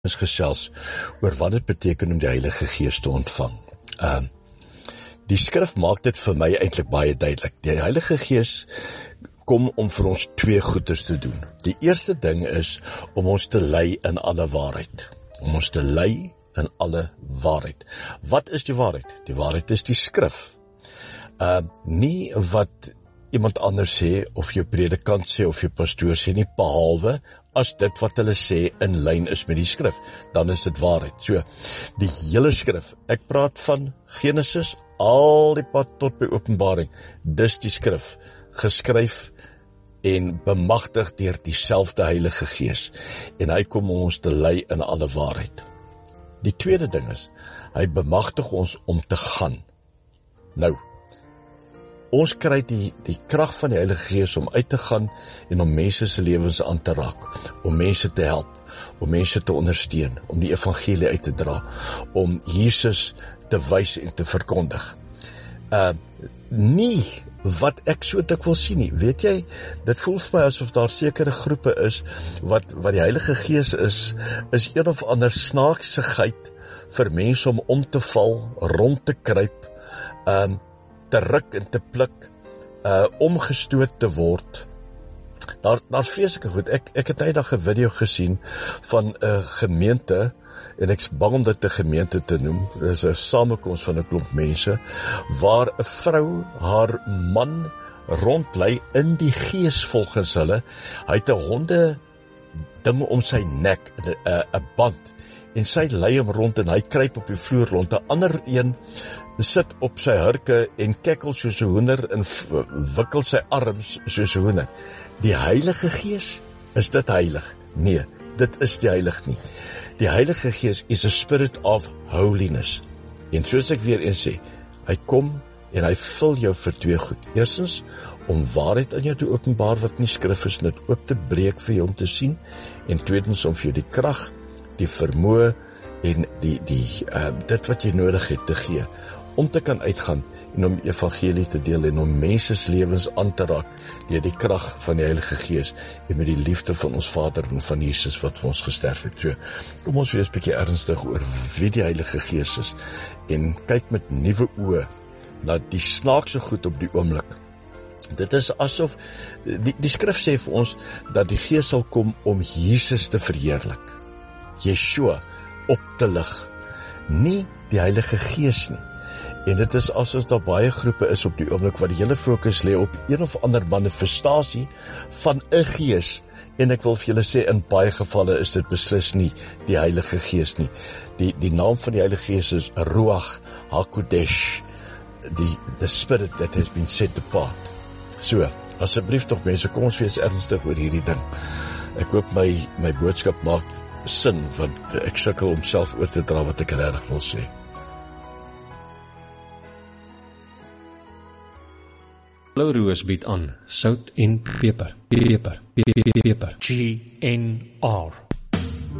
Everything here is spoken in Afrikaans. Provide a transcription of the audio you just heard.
ons gesels oor wat dit beteken om die Heilige Gees te ontvang. Die skrif maak dit vir my eintlik baie duidelik. Die Heilige Gees kom om vir ons twee goeders te doen. Die eerste ding is om ons te lei in alle waarheid. Om ons te lei in alle waarheid. Wat is die waarheid? Die waarheid is die skrif. Nie wat iemand anders sê, of jou predikant sê, of jou pastoor sê nie, behalwe as dit wat hulle sê in lyn is met die skrif, dan is dit waarheid. So, die hele skrif, ek praat van Genesis, al die pad tot by Openbaring, dis die skrif, geskryf en bemagtig deur dieselfde Heilige Gees, en hy kom om ons te lei in alle waarheid. Die tweede ding is, hy bemagtig ons om te gaan. Nou, ons kry die krag van die Heilige Gees om uit te gaan en om mense se lewens aan te raak, om mense te help, om mense te ondersteun, om die evangelie uit te dra, om Jesus te wys en te verkondig. Nie wat ek so dikwels sien nie, weet jy, dit voel vir my asof daar sekere groepe is, wat die Heilige Gees is een of ander snaaksigheid vir mense om te val, rond te kruip, te ruk en te pluk, omgestoot te word. Daar's vreeslike goed. Ek het eendag 'n video gesien van 'n gemeente, en ek's bang om dit 'n gemeente te noem, dit is 'n samekoms van 'n klomp mense, waar 'n vrou haar man rondlei in die gees volgens hulle. Hy het 'n honde ding om sy nek, 'n band, en sy lei hom rond en hy kruip op die vloer rond. 'n ander een sit op sy hurke en kekkel soos 'n hoender en wikkel sy arms soos 'n hoender. Die Heilige Gees, is dit heilig? Nee, dit is die heilig nie. Die Heilige Gees is a spirit of holiness. En soos ek weer eens sê, hy kom en hy vul jou vir twee goed. Eerstens, om waarheid aan jou te openbaar wat nie skrif is, net oop te breek vir jou om te sien. En tweedens, om vir jou die krag, die vermoë en dit wat jy nodig het te gee, om te kan uitgaan en om evangelie te deel en om menses lewens aan te raak deur die krag van die Heilige Gees en met die liefde van ons Vader en van Jesus wat vir ons gesterf het. So, kom ons wees 'n bietjie ernstig oor wie die Heilige Gees is en kyk met nuwe oë na die snaakse goed op die oomblik. Dit is asof die skrif sê vir ons dat die Gees sal kom om Jesus te verheerlik, Yeshua op te lig, nie die Heilige Gees nie. En dit is asof daar baie groepe is op die oomblik wat die hele fokus lê op een of ander manifestasie van 'n gees, en ek wil vir julle sê, in baie gevalle is dit beslis nie die Heilige Gees nie. Die naam van die Heilige Gees is Ruach HaKodesh, the spirit that has been set apart. So, asseblief tog mense, kom ons wees ernstig oor hierdie ding. Ek hoop my boodskap maak sin, want ek sukkel om self oor te dra wat ek regtig wil sê. Blou Roos bied aan sout en peper. GNR